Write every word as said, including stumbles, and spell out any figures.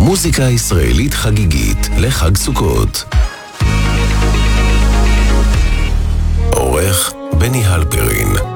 המוזיקה הישראלית חגיגית לחג סוכות. עורך בני הלפרין.